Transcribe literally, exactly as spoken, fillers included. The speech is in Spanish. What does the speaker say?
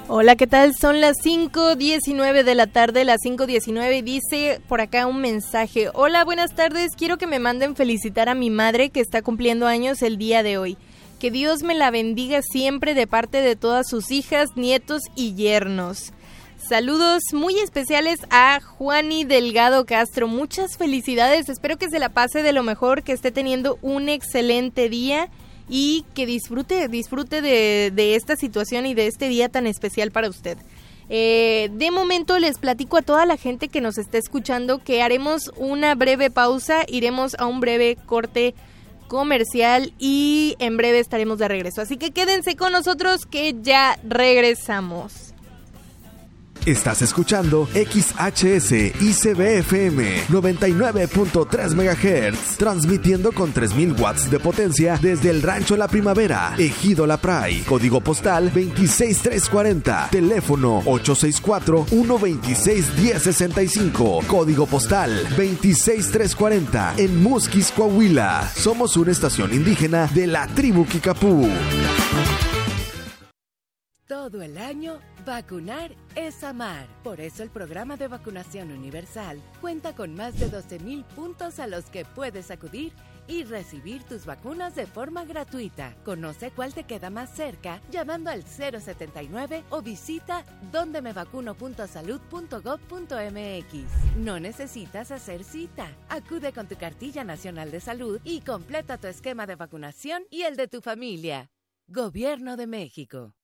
Hola, ¿qué tal? Son las cinco diecinueve de la tarde, las cinco diecinueve, y dice por acá un mensaje. Hola, buenas tardes, quiero que me manden felicitar a mi madre que está cumpliendo años el día de hoy. Que Dios me la bendiga siempre de parte de todas sus hijas, nietos y yernos. Saludos muy especiales a Juani Delgado Castro, muchas felicidades, espero que se la pase de lo mejor, que esté teniendo un excelente día y que disfrute, disfrute de, de esta situación y de este día tan especial para usted. Eh, de momento les platico a toda la gente que nos está escuchando que haremos una breve pausa, iremos a un breve corte comercial y en breve estaremos de regreso. Así que quédense con nosotros que ya regresamos. Estás escuchando X H S I C B F M noventa y nueve punto tres megahertz, transmitiendo con tres mil watts de potencia desde el Rancho La Primavera, Ejido La Pray, código postal veintiséis mil trescientos cuarenta, teléfono ocho seis cuatro, uno dos seis, uno cero seis cinco, código postal veintiséis mil trescientos cuarenta, en Musquis, Coahuila. Somos una estación indígena de la tribu Kicapú. Todo el año, vacunar es amar. Por eso el programa de vacunación universal cuenta con más de doce mil puntos a los que puedes acudir y recibir tus vacunas de forma gratuita. Conoce cuál te queda más cerca llamando al cero setenta y nueve o visita donde me vacuno punto salud punto gob punto eme equis. No necesitas hacer cita. Acude con tu cartilla nacional de salud y completa tu esquema de vacunación y el de tu familia. Gobierno de México.